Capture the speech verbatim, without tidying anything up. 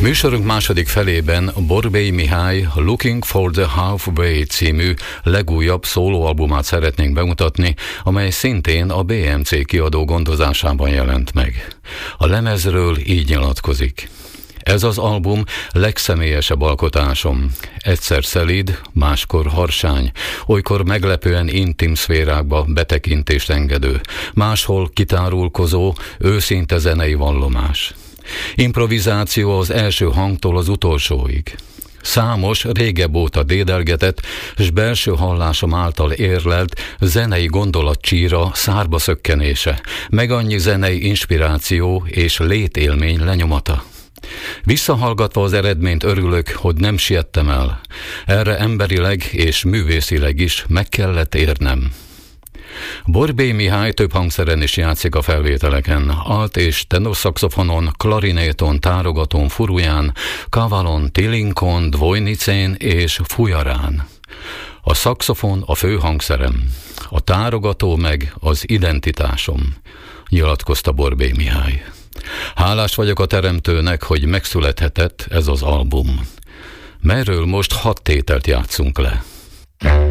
Műsorunk második felében Borbély Mihály Looking for the Halfway című legújabb szólóalbumát szeretnénk bemutatni, amely szintén a bé em cé kiadó gondozásában jelent meg. A lemezről így nyilatkozik: ez az album legszemélyesebb alkotásom. Egyszer szelíd, máskor harsány, olykor meglepően intim szférákba betekintést engedő, máshol kitárulkozó, őszinte zenei vallomás. Improvizáció az első hangtól az utolsóig. Számos, régebb óta dédelgetett, s belső hallásom által érlelt zenei gondolatcsíra szárba szökkenése, meg annyi zenei inspiráció és létélmény lenyomata. Visszahallgatva az eredményt örülök, hogy nem siettem el. Erre emberileg és művészileg is meg kellett érnem. Borbély Mihály több hangszeren is játszik a felvételeken, alt és tenorszaxofonon, klarinéton, tárogatón, furuján, kavalon, tilinkon, dvojnicén és fujarán. A szaxofon a fő hangszerem, a tárogató meg az identitásom, nyilatkozta Borbély Mihály. Hálás vagyok a teremtőnek, hogy megszülethetett ez az album. Merről most hat tételt játszunk le.